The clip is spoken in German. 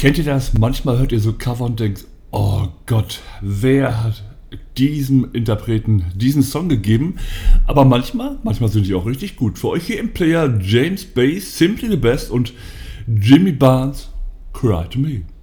Kennt ihr das? Manchmal hört ihr so Cover und denkt, oh Gott, wer hat diesem Interpreten diesen Song gegeben? Aber manchmal sind die auch richtig gut. Für euch hier im Player James Bay, Simply the Best und Jimmy Barnes, Cry to Me.